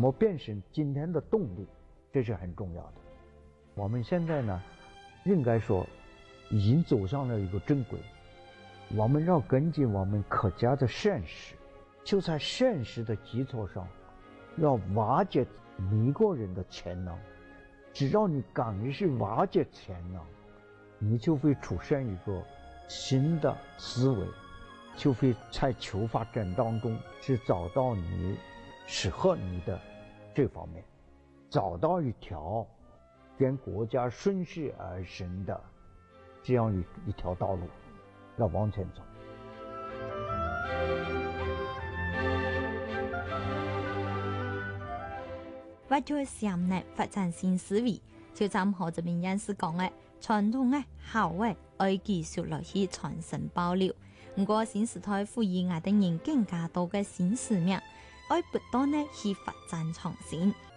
么变成今天的动力，这是很重要的。我们现在呢，应该说已经走上了一个正轨，我们要根据我们国家的现实，就在现实的基础上，要瓦解每个人的潜能。只要你敢于去瓦解潜能，你就会出现一个新的思维，就会在求发展当中去找到你适合你的这方面，找到一条跟国家顺势而生的这样一条道路，要往前走。 為咗向內發展新思維，就參考這邊人士講嘅傳統嘅好嘅愛繼續落去傳承保留。不過新時代賦予我哋人更加多嘅新使命，愛不斷嘅去發展創新。